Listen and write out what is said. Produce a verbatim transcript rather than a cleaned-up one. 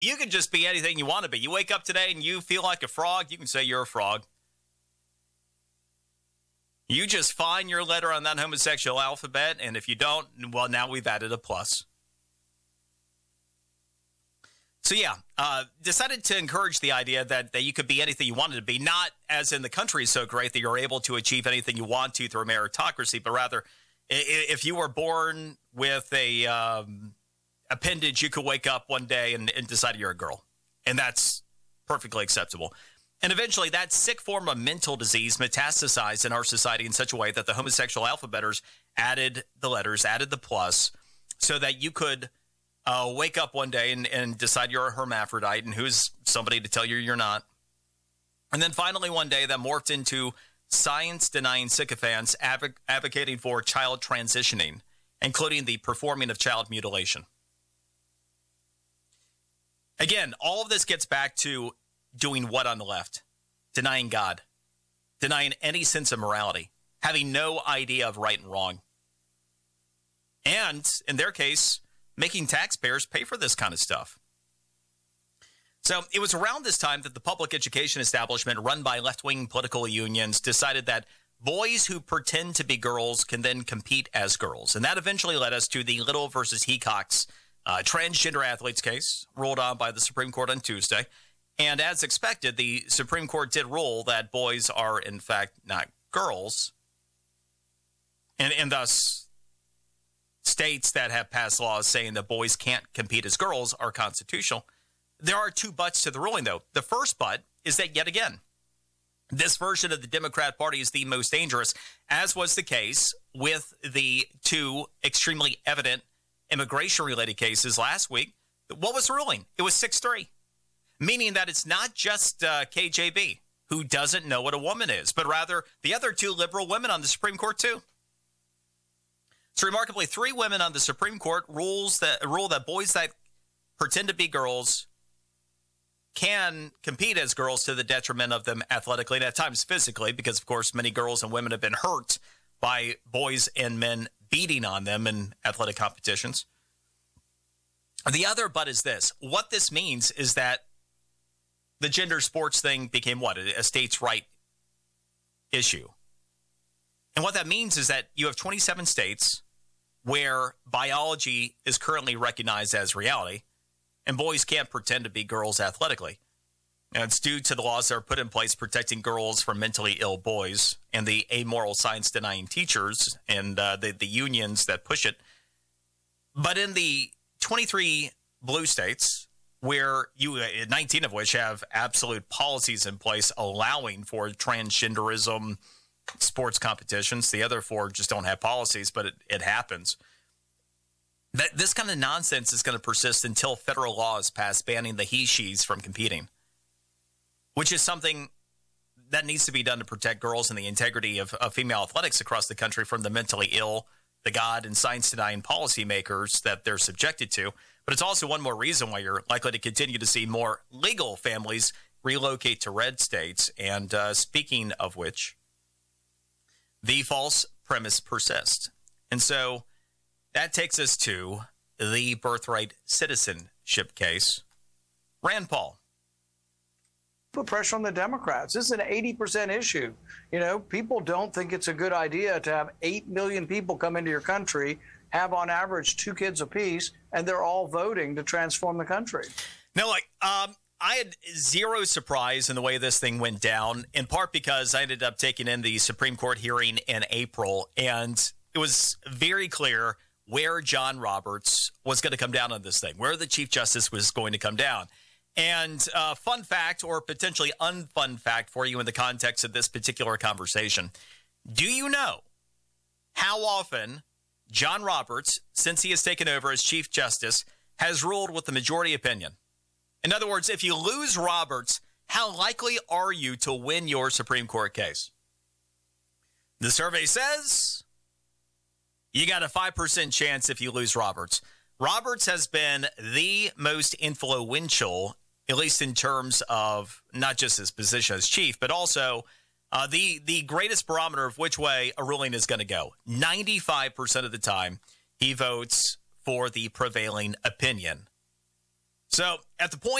You can just be anything you want to be. You wake up today and you feel like a frog, you can say you're a frog. You just find your letter on that homosexual alphabet, and if you don't, well, now we've added a plus. So, yeah, uh, decided to encourage the idea that, that you could be anything you wanted to be, not as in the country is so great that you're able to achieve anything you want to through meritocracy, but rather if you were born with a um, appendage, you could wake up one day and, and decide you're a girl, and that's perfectly acceptable. And eventually that sick form of mental disease metastasized in our society in such a way that the homosexual alphabeters added the letters, added the plus, so that you could uh, wake up one day and, and decide you're a hermaphrodite and who's somebody to tell you you're not. And then finally one day that morphed into science-denying sycophants adv- advocating for child transitioning, including the performing of child mutilation. Again, all of this gets back to doing what on the left? Denying God, denying any sense of morality, having no idea of right and wrong. And, in their case, making taxpayers pay for this kind of stuff. So it was around this time that the public education establishment run by left-wing political unions decided that boys who pretend to be girls can then compete as girls. And that eventually led us to the Little versus Hecox uh, transgender athletes case ruled on by the Supreme Court on Tuesday. And as expected, the Supreme Court did rule that boys are, in fact, not girls. And, and thus, states that have passed laws saying that boys can't compete as girls are constitutional. There are two buts to the ruling, though. The first but is that, yet again, this version of the Democrat Party is the most dangerous, as was the case with the two extremely evident immigration-related cases last week. What was the ruling? It was six three. Meaning that it's not just uh, K J B who doesn't know what a woman is, but rather the other two liberal women on the Supreme Court too. So remarkably, three women on the Supreme Court rules that rule that boys that pretend to be girls can compete as girls to the detriment of them athletically and at times physically, because of course many girls and women have been hurt by boys and men beating on them in athletic competitions. The other but is this. What this means is that the gender sports thing became what? A states' right issue. And what that means is that you have twenty-seven states where biology is currently recognized as reality, and boys can't pretend to be girls athletically. And it's due to the laws that are put in place protecting girls from mentally ill boys and the amoral science-denying teachers and uh, the, the unions that push it. But in the twenty-three blue states, where you, nineteen of which have absolute policies in place allowing for transgenderism sports competitions. The other four just don't have policies, but it, it happens. That this kind of nonsense is going to persist until federal law is passed banning the he-she's from competing, which is something that needs to be done to protect girls and the integrity of, of female athletics across the country from the mentally ill, the God and science-denying policymakers that they're subjected to. But it's also one more reason why you're likely to continue to see more legal families relocate to red states. And uh, speaking of which, the false premise persists. And so that takes us to the birthright citizenship case. Rand Paul. Put pressure on the Democrats. This is an eighty percent issue. You know, people don't think it's a good idea to have eight million people come into your country, have on average two kids apiece, and they're all voting to transform the country. No, like, um, I had zero surprise in the way this thing went down, in part because I ended up taking in the Supreme Court hearing in April, and it was very clear where John Roberts was going to come down on this thing, where the Chief Justice was going to come down. And uh, fun fact, or potentially unfun fact for you in the context of this particular conversation. Do you know how often John Roberts, since he has taken over as Chief Justice, has ruled with the majority opinion? In other words, if you lose Roberts, how likely are you to win your Supreme Court case? The survey says you got a five percent chance if you lose Roberts. Roberts has been the most influential, at least in terms of not just his position as chief, but also uh, the, the greatest barometer of which way a ruling is going to go. ninety-five percent of the time, he votes for the prevailing opinion. So at the point